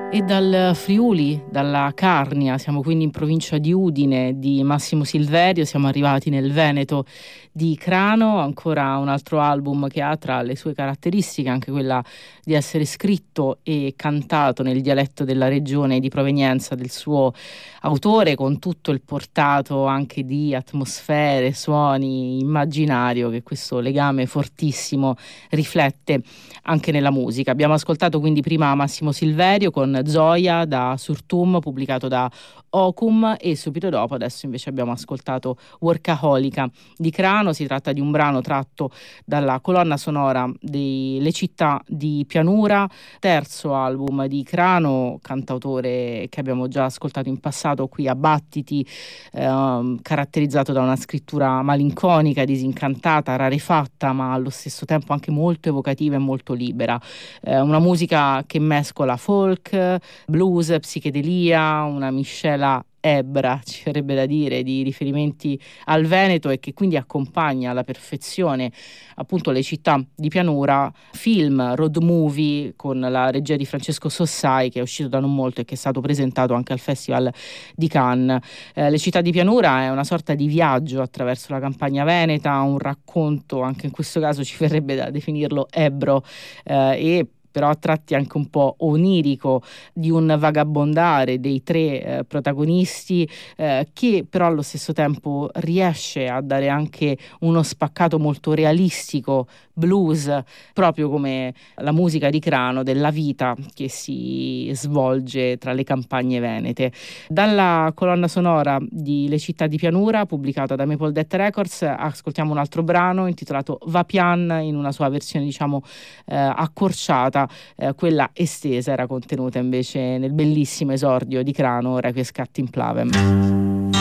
E dal Friuli, dalla Carnia, siamo quindi in provincia di Udine, di Massimo Silverio, siamo arrivati nel Veneto di Crano, ancora un altro album che ha tra le sue caratteristiche anche quella di essere scritto e cantato nel dialetto della regione di provenienza del suo autore, con tutto il portato anche di atmosfere, suoni, immaginario che questo legame fortissimo riflette anche nella musica. Abbiamo ascoltato quindi prima Massimo Silverio con Zoia da Surtum, pubblicato da Ocum, e subito dopo adesso invece abbiamo ascoltato Workaholica di Crano. Si tratta di un brano tratto dalla colonna sonora di Le città di pianura, terzo album di Crano, cantautore che abbiamo già ascoltato in passato qui a Battiti, caratterizzato da una scrittura malinconica, disincantata, rarefatta, ma allo stesso tempo anche molto evocativa e molto libera. Una musica che mescola folk, blues, psichedelia, una miscela ebbra, ci verrebbe da dire, di riferimenti al Veneto, e che quindi accompagna alla perfezione appunto Le città di pianura, film, road movie con la regia di Francesco Sossai, che è uscito da non molto e che è stato presentato anche al Festival di Cannes. Le città di pianura è una sorta di viaggio attraverso la campagna veneta, un racconto, anche in questo caso ci verrebbe da definirlo ebbro, e però a tratti anche un po' onirico, di un vagabondare dei tre protagonisti, che però allo stesso tempo riesce a dare anche uno spaccato molto realistico, blues, proprio come la musica di Crano, della vita che si svolge tra le campagne venete. Dalla colonna sonora di Le città di pianura, pubblicata da Maple Death Records, ascoltiamo un altro brano intitolato Vapian, in una sua versione diciamo accorciata. Quella estesa era contenuta invece nel bellissimo esordio di Crano, Requiescat in Plavem.